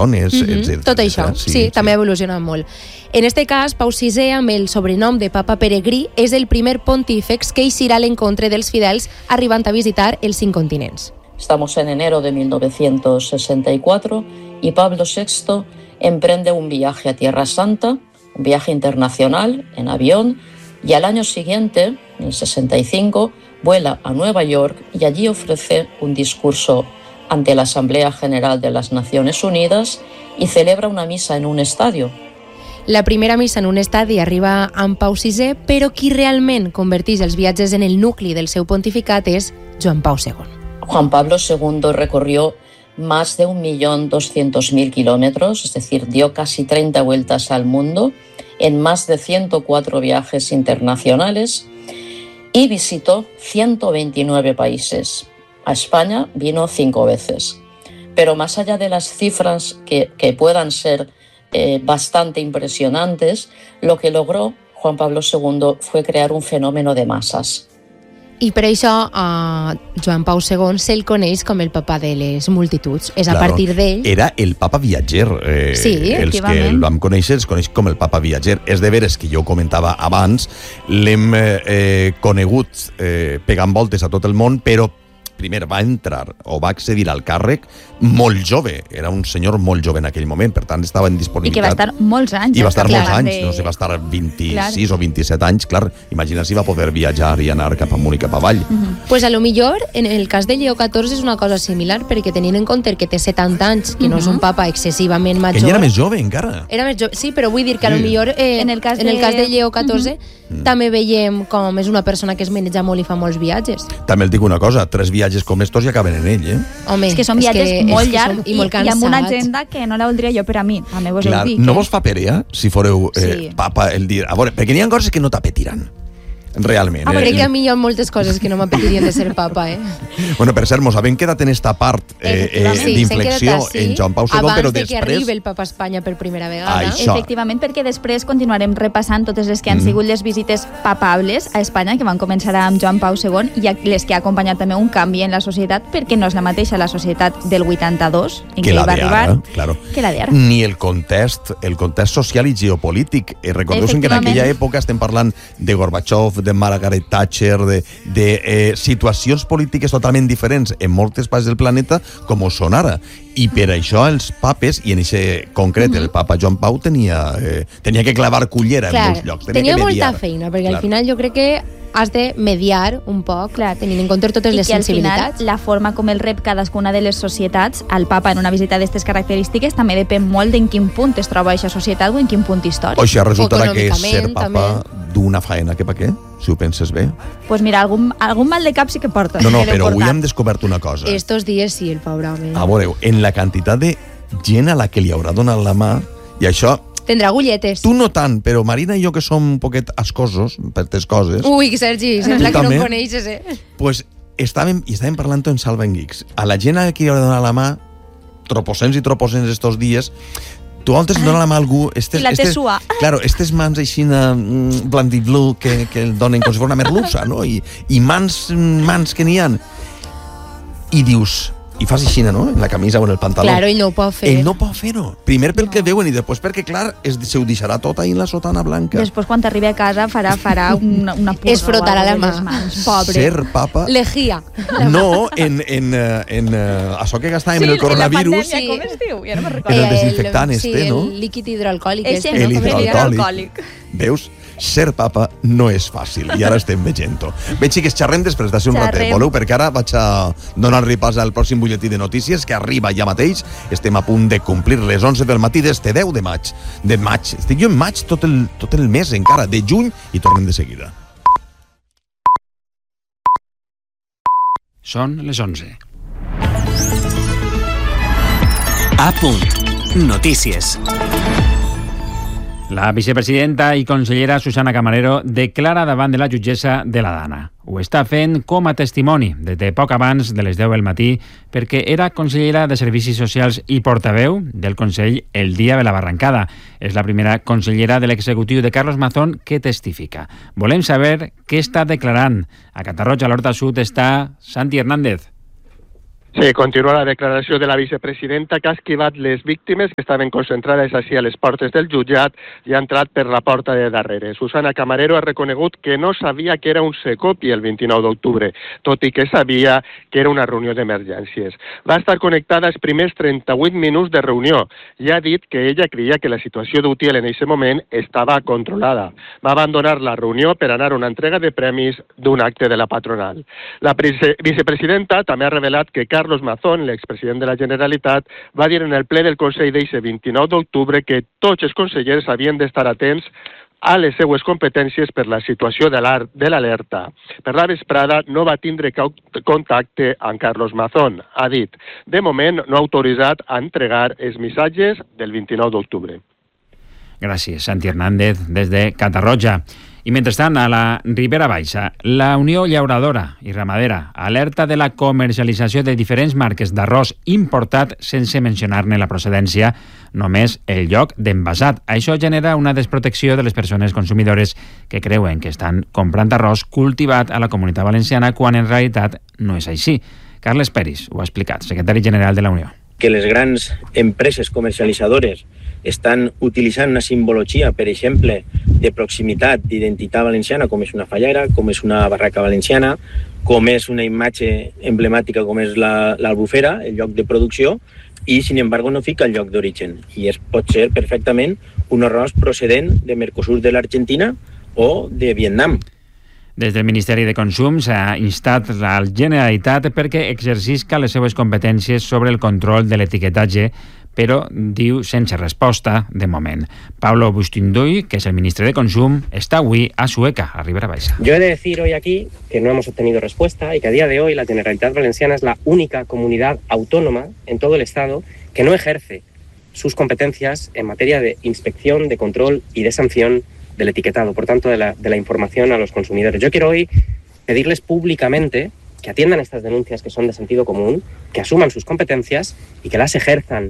dones, etc. Tot això, sí, també ha evolucionat molt. En este cas, Pau VI, amb el sobrenom de Papa Peregrí, és el primer pontífex que eixirà a l'encontre dels fidels arribant a visitar els 5 continents. Estamos en enero de 1964 y Pablo VI emprende un viaje a Tierra Santa, un viaje internacional en avión, y al año siguiente, en el 65, vuela a Nueva York y allí ofrece un discurso ante la Asamblea General de las Naciones Unidas y celebra una misa en un estadio. La primera missa en un estadi arriba amb Pau VI, però qui realment converteix els viatges en el nucli del seu pontificat és Joan Pau II. Juan Pablo II recorrió más de 1.200.000 kilómetros, es decir, dio casi 30 vueltas al mundo en más de 104 viajes internacionales y visitó 129 países. A España vino 5 veces. Pero más allá de las cifras que puedan ser bastante impresionantes, lo que logró Juan Pablo II fue crear un fenómeno de masas. I per això Joan Pau II se'l coneix com el papa de les multituds. És a partir d'ell... Era el papa viatger. Sí, els que el vam conèixer els coneix com el papa viatger. És de veres que jo ho comentava abans, l'hem conegut pegant voltes a tot el món, però primer va entrar o va accedir al càrrec molt jove. Era un senyor molt jove en aquell moment, per tant estava en disponibilitat. I que va estar molts anys. I va estar molts anys, no sé, va estar 26 o 27 anys, clar. Imagina si va poder viatjar i anar cap amunt i cap avall. Pues a lo millor, en el cas de Lleó XIV és una cosa similar, perquè tenint en compte que té 70 anys, que no és un papa excessivament major... Que ell era més jove, encara. Era més jove, sí, però vull dir que a lo millor en el cas de Lleó XIV també veiem com és una persona que es maneja molt i fa molts viatges. També el dic una cosa, 3 viatges com estos ja acaben en ell, Home, és que són viatges molt llargs i molt cansats. I amb una agenda que no la voldria jo per a mi, també vos ho dic. No vos fa perea, si foreu papa, el dir... A veure, perquè n'hi ha coses que no t'apetiran. Realment. Crec que a mi hi ha moltes coses que no m'apetirien de ser papa, Bueno, per cert, mos havem quedat en esta part d'inflexió en Joan Pau II, però després... Abans que arribi el papa a Espanya per primera vegada. Efectivament, perquè després continuarem repassant totes les que han sigut les visites papables a Espanya, que van començar amb Joan Pau II, i les que ha acompanyat també un canvi en la societat, perquè no és la mateixa la societat del 82, en què hi va arribar, que la d'ara. Ni el context social i geopolític. Recordeu que en aquella època estem parlant de Gorbachev, de Margaret Thatcher, de situacions polítiques totalment diferents en moltes parts del planeta com ho són ara. I per això els papes, i en aquest concret el papa Joan Pau tenia que clavar cullera en molts llocs. Tenia molta feina, perquè al final jo crec que has de mediar un poc, tenint en compte totes les sensibilitats. I que al final la forma com el rep cadascuna de les societats al papa en una visita d'aquestes característiques també depèn molt d'en quin punt es troba aquesta societat o en quin punt històric. O això resultarà que és ser papa d'una faena que pa què, si ho penses bé. Pues mira, algun mal de cap sí que porta. No, però avui hem descobert una cosa. Estos dies sí, el pobre home. A veure, en la quantitat de gent a la que li haurà donat la mà, i això... Tendrà agulletes. Tu no tant, però Marina i jo, que som un poquet ascosos per tes coses... Ui, Sergi, sembla que no em coneixes, Pues estàvem parlant en Salva en Geeks. A la gent a la que li haurà donat la mà, troposens i troposens estos dies, tu voltes donar la mà a algú... I la té sua. Claro, estes mans així blandiblu que el donen com si fos una merluça, no? I mans que n'hi ha. I dius... I fas així, no? En la camisa o en el pantaló. Claro, ell no ho pot fer. Ell no pot fer-ho. Primer pel que veuen i després perquè, clar, se ho deixarà tot ahí en la sotana blanca. Després, quan arribi a casa, farà una purga. Es frotarà la mà. Pobre. Ser papa... Lejía. No, en això que gastàvem en el coronavirus... Sí, com es diu? Ja no me'n recordo. En el desinfectant no? Sí, el líquid hidroalcohòlic. El hidroalcohòlic. Veus? Ser papa no és fàcil, i ara estem veient-ho. Bé, xiques, xerrem després d'això un ratet, voleu? Perquè ara vaig a donar-li pas al pròxim butlletí de notícies, que arriba ja mateix. Estem a punt de complir les 11 del matí d'este 10 de maig. Estic jo en maig tot el mes encara, de juny, i tornem de seguida. Són les 11. A punt. Notícies. La vicepresidenta i consellera Susana Camarero declara davant de la jutgessa de la Dana. Ho està fent com a testimoni des de poc abans de les 10 del matí perquè era consellera de Servicis Socials i portaveu del Consell el dia de la barrancada. És la primera consellera de l'executiu de Carlos Mazón que testifica. Volem saber què està declarant. A Catarroja, a l'Horta Sud, està Santi Hernández. Sí, continua la declaració de la vicepresidenta que ha esquivat les víctimes que estaven concentrades així a les portes del jutjat i ha entrat per la porta de darrere. Susana Camarero ha reconegut que no sabia que era un secopi el 29 d'octubre, tot i que sabia que era una reunió d'emergències. Va estar connectada els primers 38 minuts de reunió i ha dit que ella creia que la situació d'Utiel en aquest moment estava controlada. Va abandonar la reunió per anar a una entrega de premis d'un acte de la patronal. La vicepresidenta també ha revelat que Carlos Mazón, l'expresident de la Generalitat, va dir en el ple del Consell d'eixe 29 d'octubre que tots els consellers havien d'estar atents a les seues competències per la situació de l'alerta. Per la vesprada no va tindre contacte amb Carlos Mazón. Ha dit, de moment no ha autoritzat a entregar els missatges del 29 d'octubre. Gràcies, Santi Hernández, des de Catarroja. I mentrestant, a la Ribera Baixa, la Unió Llauradora i Ramadera alerta de la comercialització de diferents marques d'arròs importat sense mencionar-ne la procedència, només el lloc d'envasat. Això genera una desprotecció de les persones consumidores que creuen que estan comprant arròs cultivat a la Comunitat Valenciana quan en realitat no és així. Carles Peris ho ha explicat, secretari general de la Unió. Que les grans empreses comercialitzadores estan utilitzant una simbologia, per exemple, de proximitat, d'identitat valenciana, com és una fallera, com és una barraca valenciana, com és una imatge emblemàtica com és l'Albufera, el lloc de producció, i, sin embargo, no fica el lloc d'origen. I pot ser perfectament un arròs procedent de Mercosur de l'Argentina o de Vietnam. Des del Ministeri de Consum s'ha instat la Generalitat perquè exercisca les seues competències sobre el control de l'etiquetatge, però diu sense resposta de moment. Pablo Bustinduy, que es el ministre de Consum, está hoy a Sueca, a Ribera Baixa. Yo he de decir hoy aquí que no hemos obtenido respuesta y que a día de hoy la Generalitat Valenciana es la única comunidad autónoma en todo el Estado que no ejerce sus competencias en materia de inspección, de control y de sanción del etiquetado, por tanto de la información a los consumidores. Yo quiero hoy pedirles públicamente que atiendan estas denuncias que son de sentido común, que asuman sus competencias y que las ejerzan.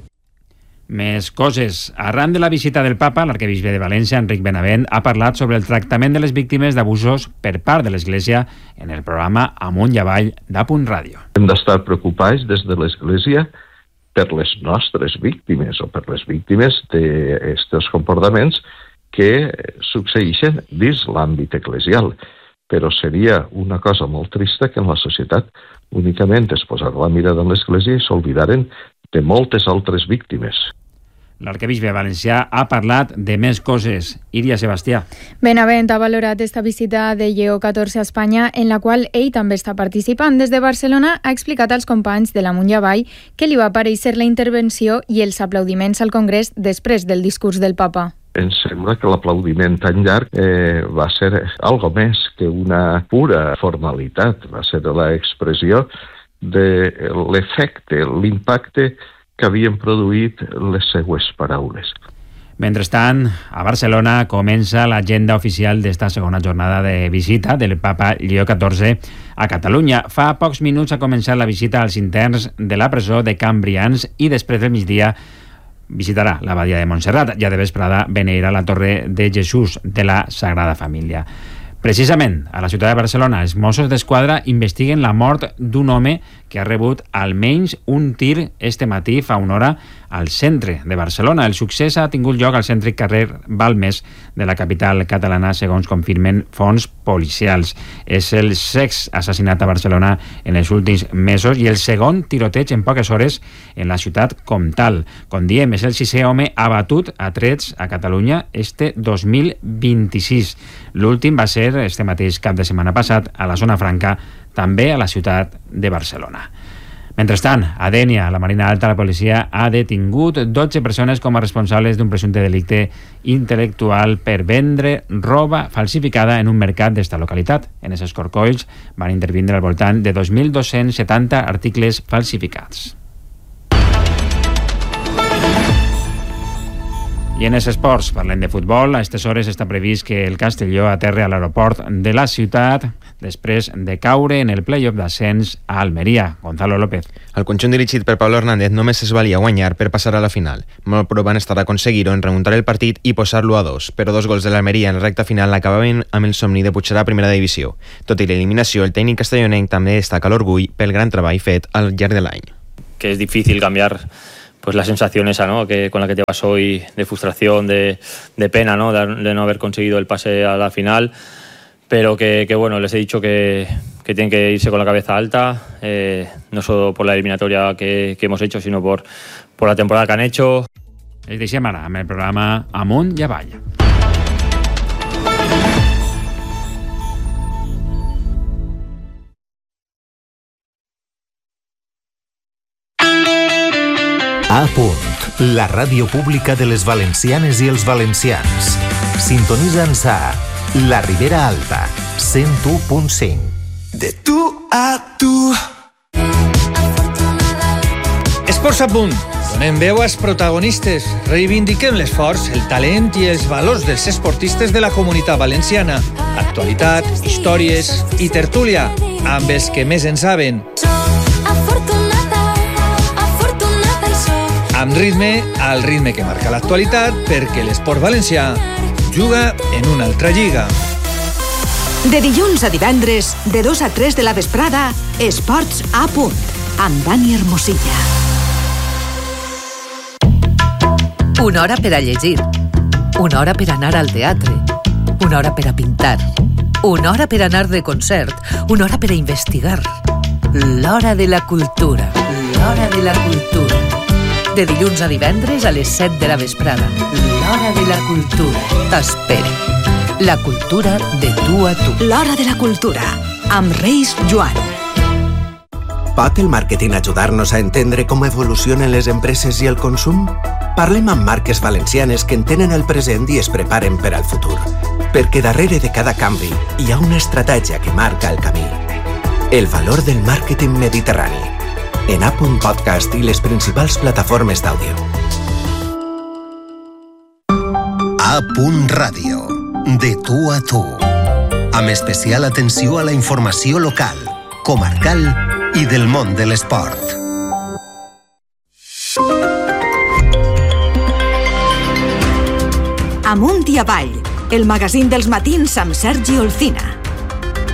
Més coses. Arran de la visita del papa, l'arquebisbe de València, Enric Benavent, ha parlat sobre el tractament de les víctimes d'abusos per part de l'Església en el programa Amunt i Avall d'Apunt Ràdio. Hem d'estar preocupats des de l'Església per les nostres víctimes o per les víctimes d'aquests comportaments que succeeixen dins l'àmbit eclesial. Però seria una cosa molt trista que en la societat únicament es posarà la mirada en l'Església i s'oblidaren de moltes altres víctimes. L'arquebisbe valencià ha parlat de més coses. Iria Sebastià. Benavent ha valorat esta visita de Lleó XIV a Espanya, en la qual ell també està participant. Des de Barcelona ha explicat als companys de l'Amunt i Avall que li va parèixer la intervenció i els aplaudiments al Congrés després del discurs del papa. Em sembla que l'aplaudiment tan llarg va ser algo més que una pura formalitat. Va ser l'expressió de l'efecte, l'impacte que havien produït les seues paraules. Mentrestant, a Barcelona comença l'agenda oficial d'esta segona jornada de visita del papa Lleó XIV a Catalunya. Fa pocs minuts ha començat la visita als interns de la presó de Can Brians i després del migdia visitarà l'abadia de Montserrat. Ja de vesprada beneirà la Torre de Jesús de la Sagrada Família. Precisament, a la ciutat de Barcelona, els Mossos d'Esquadra investiguen la mort d'un home que ha rebut almenys un tir este matí, fa una hora, al centre de Barcelona. El succés ha tingut lloc al cèntric carrer Balmes de la capital catalana, segons confirmen fonts policials. És el sexto assassinat a Barcelona en els últims mesos i el segon tiroteig en poques hores en la ciutat comtal. Com diem, és el sisè home abatut a trets a Catalunya este 2026. L'últim va ser este mateix cap de setmana passat a la zona franca, també a la ciutat de Barcelona. Mentrestant, a Dénia, la Marina Alta, la policia ha detingut 12 persones com a responsables d'un presumpte delicte intel·lectual per vendre roba falsificada en un mercat d'esta localitat. En aquests corcolls van intervindre al voltant de 2.270 articles falsificats. I en els esports, parlem de futbol. A aquestes hores està previst que el Castelló aterri a l'aeroport de la ciutat després de caure en el play-off d'ascens a Almeria. Gonzalo López. El conjunt dirigit per Pablo Hernández només es valia guanyar per passar a la final. Molt prou van estar a aconseguir-ho en remuntar el partit i posar-lo a 2, però 2 gols de l'Almeria en la recta final acabaven amb el somni de pujar a primera divisió. Tot i l'eliminació, el tècnic castellonenc també destaca l'orgull pel gran treball fet al llarg de l'any. Que es difícil cambiar pues la sensación esa, ¿no? Que con la que te vas hoy, de frustración, de pena, ¿no? De no haber conseguido el pase a la final, pero que bueno, les he dicho que tienen que irse con la cabeza alta, no solo por la eliminatoria que hemos hecho, sino por la temporada que han hecho. Es deixem ara amb el programa Amunt i Avall. A Punt, la ràdio pública de les valencianes i els valencians. Sintonitza'ns a La Ribera Alta, 101.5. De tu a tu. Esports a Punt. Donem veu als protagonistes. Reivindiquem l'esforç, el talent i els valors dels esportistes de la comunitat valenciana. Actualitat, històries i tertúlia, amb els que més en saben. Amb ritme, al ritme que marca l'actualitat, perquè l'esport valencià juga en una altra lliga. De dilluns a divendres, de 2 a 3 de la vesprada, Esports a Punt, amb Dani Hermosilla. Una hora per a llegir, una hora per anar al teatre, una hora per a pintar, una hora per anar de concert, una hora per a investigar. L'hora de la cultura, l'hora de la cultura. De dilluns a divendres a les 7 de la vesprada. L'hora de la cultura t'espera. La cultura de tu a tu. L'hora de la cultura, amb Reis Joan. Pot el màrqueting ajudar-nos a entendre com evolucionen les empreses i el consum? Parlem amb marques valencianes que entenen el present i es preparen per al futur. Perquè darrere de cada canvi hi ha una estratègia que marca el camí. El valor del màrqueting mediterrani. En Apple Podcast i les principals plataformes d'àudio. A.Ràdio. De tu a tu. Amb especial atenció a la informació local, comarcal i del món de l'esport. Amunt i Avall, el magazín dels matins amb Sergi Olcina.